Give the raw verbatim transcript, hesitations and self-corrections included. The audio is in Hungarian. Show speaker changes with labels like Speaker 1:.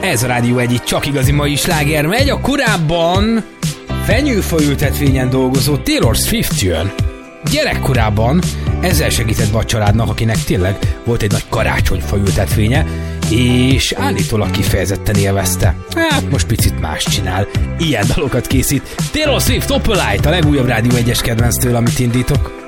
Speaker 1: Ez a Rádió egy csak igazi mai sláger megy, a korábban fenyőfaültetvényen dolgozó Taylor Swift jön. Gyerekkorában ezzel segített be a családnak, akinek tényleg volt egy nagy karácsonyfaültetvénye, és állítólag kifejezetten élvezte. Hát most picit más csinál. Ilyen dalokat készít. Taylor Swift Opalite, a legújabb Rádió egyes kedvenctől, amit indítok.